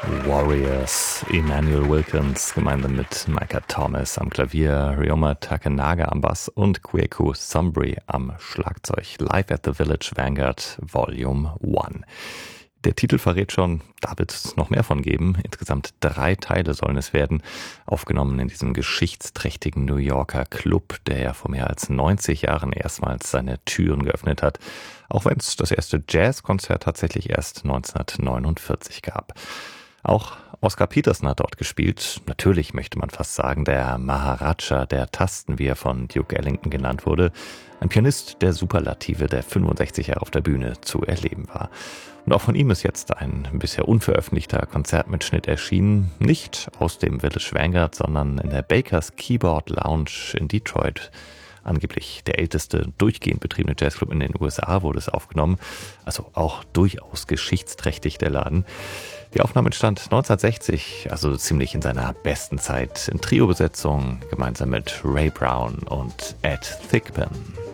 Warriors, Emmanuel Wilkins gemeinsam mit Micah Thomas am Klavier, Ryoma Takenaga am Bass und Kweku Sombri am Schlagzeug. Live at the Village Vanguard Volume 1. Der Titel verrät schon, da wird es noch mehr von geben. Insgesamt 3 Teile sollen es werden, aufgenommen in diesem geschichtsträchtigen New Yorker Club, der ja vor mehr als 90 Jahren erstmals seine Türen geöffnet hat, auch wenn es das erste Jazzkonzert tatsächlich erst 1949 gab. Auch Oscar Peterson hat dort gespielt. Natürlich möchte man fast sagen, der Maharaja der Tasten, wie er von Duke Ellington genannt wurde. Ein Pianist der Superlative, der 65 Jahre auf der Bühne zu erleben war. Und auch von ihm ist jetzt ein bisher unveröffentlichter Konzertmitschnitt erschienen. Nicht aus dem Village Vanguard, sondern in der Baker's Keyboard Lounge in Detroit. Angeblich der älteste durchgehend betriebene Jazzclub in den USA wurde es aufgenommen. Also auch durchaus geschichtsträchtig der Laden. Die Aufnahme entstand 1960, also ziemlich in seiner besten Zeit, in Trio-Besetzung, gemeinsam mit Ray Brown und Ed Thigpen.